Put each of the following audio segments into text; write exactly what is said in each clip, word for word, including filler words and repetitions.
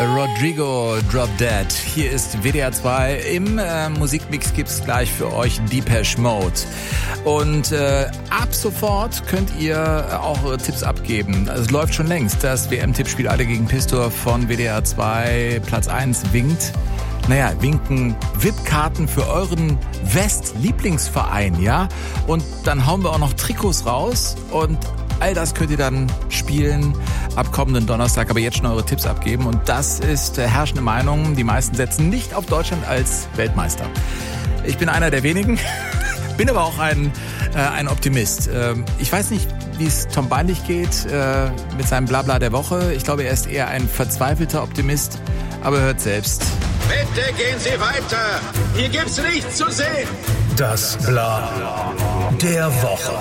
Rodrigo Drop Dead. Hier ist W D R zwei. Im äh, Musikmix gibt's gleich für euch Depeche Mode. Und äh, ab sofort könnt ihr auch eure Tipps abgeben. Also es läuft schon längst. Das W M-Tippspiel Alle gegen Pistor von W D R zwei. Platz eins winkt. Naja, winken V I P-Karten für euren West-Lieblingsverein, ja? Und dann hauen wir auch noch Trikots raus und all das könnt ihr dann spielen ab kommenden Donnerstag, aber jetzt schon eure Tipps abgeben. Und das ist äh, herrschende Meinung. Die meisten setzen nicht auf Deutschland als Weltmeister. Ich bin einer der wenigen, bin aber auch ein, äh, ein Optimist. Ähm, ich weiß nicht, wie es Tom Beinlich geht äh, mit seinem Blabla der Woche. Ich glaube, er ist eher ein verzweifelter Optimist, aber hört selbst. Bitte gehen Sie weiter. Hier gibt's nichts zu sehen. Das Bla der Woche.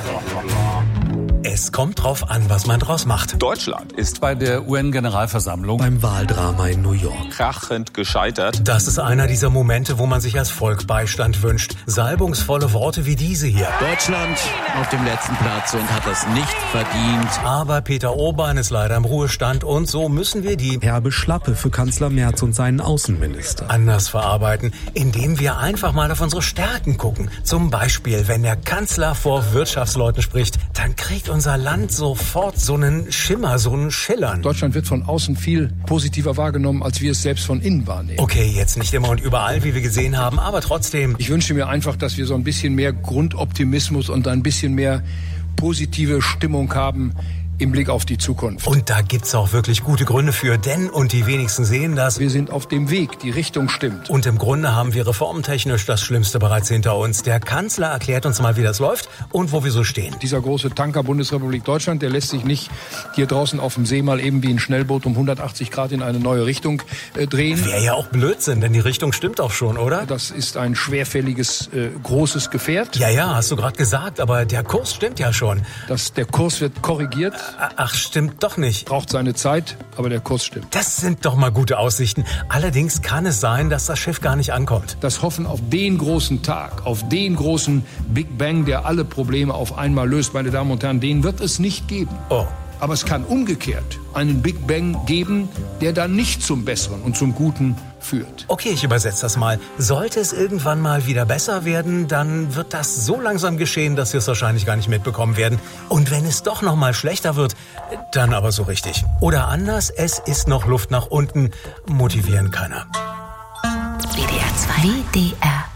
Es kommt drauf an, was man draus macht. Deutschland ist bei der U N-Generalversammlung Beim Wahldrama in New York krachend gescheitert. Das ist einer dieser Momente, wo man sich als Volk Beistand wünscht. Salbungsvolle Worte wie diese hier. Deutschland auf dem letzten Platz und hat das nicht verdient. Aber Peter Orban ist leider im Ruhestand und so müssen wir die herbe Schlappe für Kanzler Merz und seinen Außenminister anders verarbeiten, indem wir einfach mal auf unsere Stärken gucken. Zum Beispiel, wenn der Kanzler vor Wirtschaftsleuten spricht, dann kriegt unser Land sofort so einen Schimmer, so einen Schillern. Deutschland wird von außen viel positiver wahrgenommen, als wir es selbst von innen wahrnehmen. Okay, jetzt nicht immer und überall, wie wir gesehen haben, aber trotzdem. Ich wünsche mir einfach, dass wir so ein bisschen mehr Grundoptimismus und ein bisschen mehr positive Stimmung haben im Blick auf die Zukunft. Und da gibt's auch wirklich gute Gründe für, denn, und die wenigsten sehen das, wir sind auf dem Weg, die Richtung stimmt. Und im Grunde haben wir reformtechnisch das Schlimmste bereits hinter uns. Der Kanzler erklärt uns mal, wie das läuft und wo wir so stehen. Dieser große Tanker Bundesrepublik Deutschland, der lässt sich nicht hier draußen auf dem See mal eben wie ein Schnellboot um hundertachtzig Grad in eine neue Richtung äh, drehen. Wäre ja auch Blödsinn, denn die Richtung stimmt auch schon, oder? Das ist ein schwerfälliges, äh, großes Gefährt. Ja, ja, hast du gerade gesagt, aber der Kurs stimmt ja schon. Das, der Kurs wird korrigiert. Ach, stimmt doch nicht. Braucht seine Zeit, aber der Kurs stimmt. Das sind doch mal gute Aussichten. Allerdings kann es sein, dass das Schiff gar nicht ankommt. Das Hoffen auf den großen Tag, auf den großen Big Bang, der alle Probleme auf einmal löst, meine Damen und Herren, den wird es nicht geben. Oh. Aber es kann umgekehrt einen Big Bang geben, der dann nicht zum Besseren und zum Guten führt. Okay, ich übersetze das mal. Sollte es irgendwann mal wieder besser werden, dann wird das so langsam geschehen, dass wir es wahrscheinlich gar nicht mitbekommen werden. Und wenn es doch noch mal schlechter wird, dann aber so richtig. Oder anders, es ist noch Luft nach unten. Motivieren keiner. W D R zwei. W D R